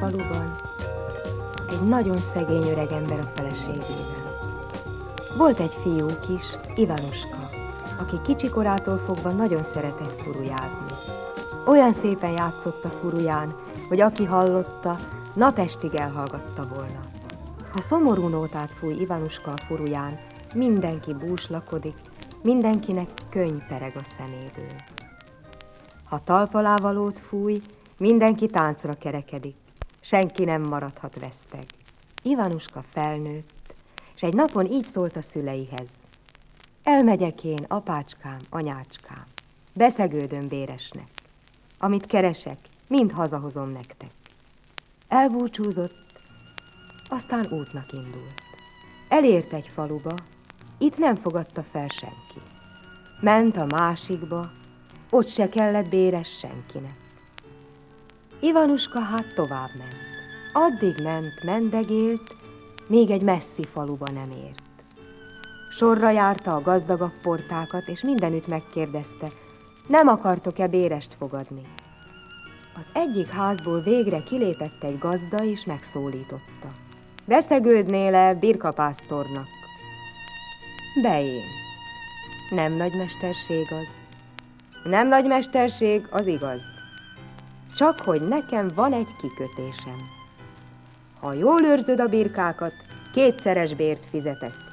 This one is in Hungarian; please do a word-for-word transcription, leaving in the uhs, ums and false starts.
faluban egy nagyon szegény öregember a feleségével. Volt egy fiúk is, Ivanuska, aki kicsikorától fogva nagyon szeretett furujázni. Olyan szépen játszott a furuján, hogy aki hallotta, napestig elhallgatta volna. Ha szomorú nótát fúj Ivanuska a furuján, mindenki búslakodik, mindenkinek könny pereg a szeméből. Ha talpalávalót fúj, mindenki táncra kerekedik, senki nem maradhat veszteg. Ivanuska felnőtt, és egy napon így szólt a szüleihez. Elmegyek én, apácskám, anyácskám, beszegődöm béresnek. Amit keresek, mind hazahozom nektek. Elbúcsúzott, aztán útnak indult. Elért egy faluba, itt nem fogadta fel senki. Ment a másikba, ott se kellett béres senkinek. Ivanuska hát tovább ment. Addig ment, mendegélt, még egy messzi faluba nem ért. Sorra járta a gazdagabb portákat, és mindenütt megkérdezte, nem akartok-e bérest fogadni? Az egyik házból végre kilépett egy gazda, és megszólította. Beszegődnél-e birkapásztornak? Be én. Nem nagy mesterség az. Nem nagy mesterség, az igaz. Csak hogy nekem van egy kikötésem. Ha jól őrzöd a birkákat, kétszeres bért fizetek.